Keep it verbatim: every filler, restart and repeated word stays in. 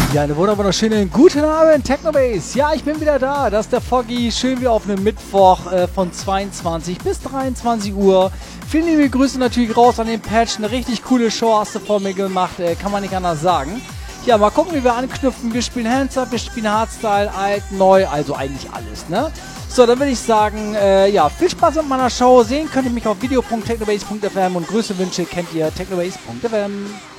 Ja, eine wunderschönen guten Abend, Technobase. Ja, ich bin wieder da. Das ist der Foggy. Schön wie auf einem Mittwoch äh, von zweiundzwanzig bis dreiundzwanzig Uhr. Vielen liebe Grüße natürlich raus an den Patch. Eine richtig coole Show hast du vor mir gemacht. Äh, kann man nicht anders sagen. Ja, mal gucken, wie wir anknüpfen. Wir spielen Hands-Up, wir spielen Hardstyle, alt, neu. Also eigentlich alles, ne? So, dann würde ich sagen, äh, ja, viel Spaß mit meiner Show. Sehen könnt ihr mich auf video punkt technobase punkt f m und Grüße, Wünsche kennt ihr technobase punkt f m.